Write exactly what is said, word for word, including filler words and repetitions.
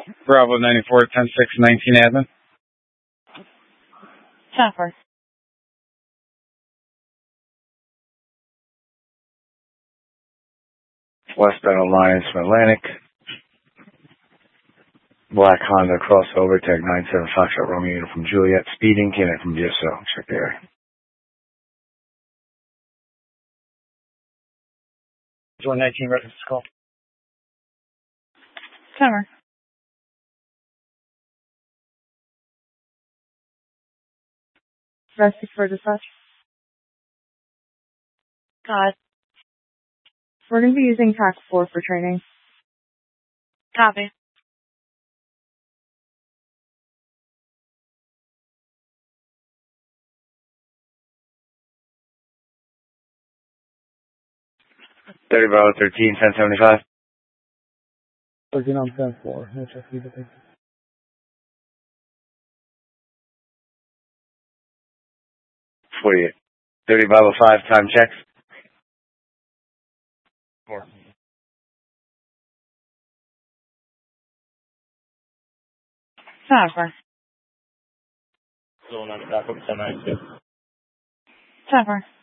Bravo ninety-four, ten six, nineteen admin. Chopper. Westbound Alliance from Atlantic. Black Honda crossover, tag nine seven Foxtrot Romeo from Juliet. Speeding, candidate from D S O. Check the area. one nineteen, reference call. Cover. Resting for dispatch. God. We're going to be using track four for training. Copy. thirty Bravo thirteen, ten seventy-five. thirteen on ten four. H S V, thank you. forty-eight. thirty Bravo five, time checks. Four. Chopper. Zone on backup, ten ninety-two. Chopper.